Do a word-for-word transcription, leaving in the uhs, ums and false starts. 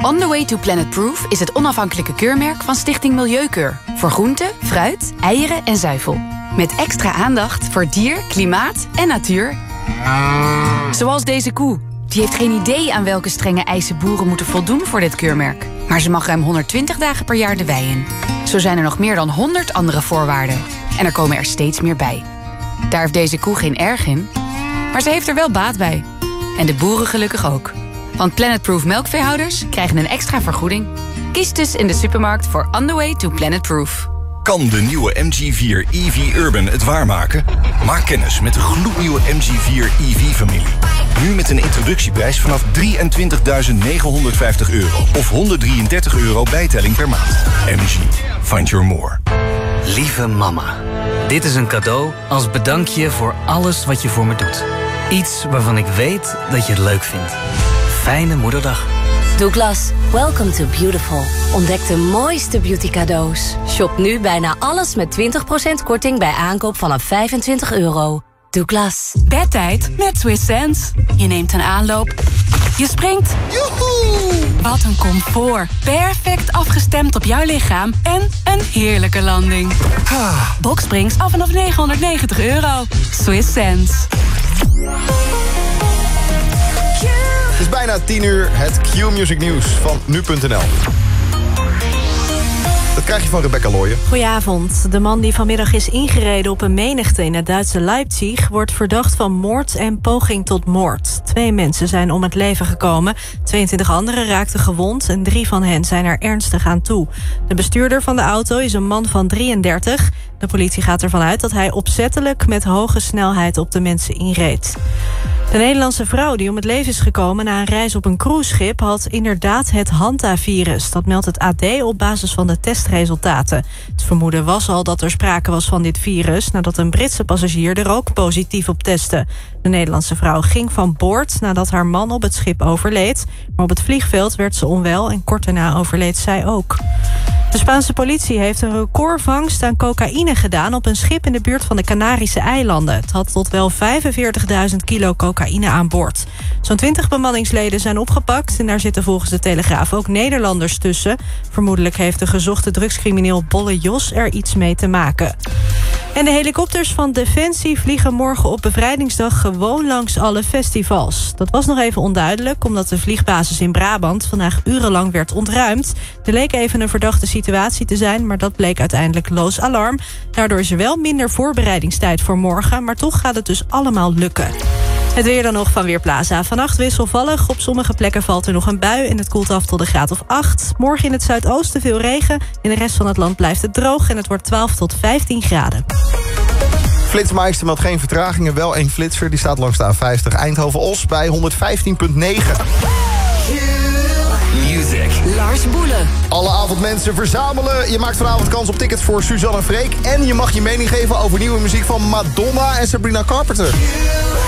On the Way to Planet Proof is het onafhankelijke keurmerk van Stichting Milieukeur. Voor groente, fruit, eieren en zuivel. Met extra aandacht voor dier, klimaat en natuur. Zoals deze koe. Die heeft geen idee aan welke strenge eisen boeren moeten voldoen voor dit keurmerk. Maar ze mag ruim honderdtwintig dagen per jaar de wei in. Zo zijn er nog meer dan honderd andere voorwaarden. En er komen er steeds meer bij. Daar heeft deze koe geen erg in. Maar ze heeft er wel baat bij. En de boeren gelukkig ook. Want Planet Proof melkveehouders krijgen een extra vergoeding. Kies dus in de supermarkt voor On the Way to Planet Proof. Kan de nieuwe M G vier E V Urban het waarmaken? Maak kennis met de gloednieuwe M G vier E V-familie. Nu met een introductieprijs vanaf drieëntwintigduizend negenhonderdvijftig euro. Of honderddrieëndertig euro bijtelling per maand. M G. Find your more. Lieve mama, dit is een cadeau als bedankje voor alles wat je voor me doet. Iets waarvan ik weet dat je het leuk vindt. Fijne moederdag. Douglas, welcome to beautiful. Ontdek de mooiste beauty cadeaus. Shop nu bijna alles met twintig procent korting bij aankoop vanaf vijfentwintig euro. Douglas. Bedtijd met Swiss Sense. Je neemt een aanloop. Je springt. Joehoe! Wat een comfort. Perfect afgestemd op jouw lichaam. En een heerlijke landing. Boxsprings af vanaf negenhonderdnegentig euro. Swiss Sense. Het is bijna tien uur, het Q-Music nieuws van nu punt n l. Dat krijg je van Rebecca Looyen. Goedenavond. De man die vanmiddag is ingereden op een menigte in het Duitse Leipzig wordt verdacht van moord en poging tot moord. Twee mensen zijn om het leven gekomen. tweeëntwintig anderen raakten gewond en drie van hen zijn er ernstig aan toe. De bestuurder van de auto is een man van drieëndertig. De politie gaat ervan uit dat hij opzettelijk met hoge snelheid op de mensen inreed. De Nederlandse vrouw die om het leven is gekomen na een reis op een cruiseschip had inderdaad het Hanta-virus. Dat meldt het A D op basis van de testresultaten. Het vermoeden was al dat er sprake was van dit virus nadat een Britse passagier er ook positief op testte. De Nederlandse vrouw ging van boord nadat haar man op het schip overleed. Maar op het vliegveld werd ze onwel en kort daarna overleed zij ook. De Spaanse politie heeft een recordvangst aan cocaïne gedaan op een schip in de buurt van de Canarische eilanden. Het had tot wel vijfenveertigduizend kilo cocaïne aan boord. Zo'n twintig bemanningsleden zijn opgepakt en daar zitten volgens de Telegraaf ook Nederlanders tussen. Vermoedelijk heeft de gezochte drugscrimineel Bolle Jos er iets mee te maken. En de helikopters van Defensie vliegen morgen op bevrijdingsdag gewoon langs alle festivals. Dat was nog even onduidelijk, omdat de vliegbasis in Brabant vandaag urenlang werd ontruimd. Er leek even een verdachte situatie te zijn, maar dat bleek uiteindelijk loos alarm. Daardoor is er wel minder voorbereidingstijd voor morgen, maar toch gaat het dus allemaal lukken. Het weer dan nog van Weerplaza. Vannacht wisselvallig. Op sommige plekken valt er nog een bui en het koelt af tot een graad of acht. Morgen in het zuidoosten veel regen. In de rest van het land blijft het droog en het wordt twaalf tot vijftien graden. Flitsmeister meldt geen vertragingen. Wel één flitser, die staat langs de A vijftig Eindhoven-Os bij honderdvijftien komma negen. Music. Lars Boelen. Alle avondmensen verzamelen. Je maakt vanavond kans op tickets voor Suzanne Freek. En je mag je mening geven over nieuwe muziek van Madonna en Sabrina Carpenter.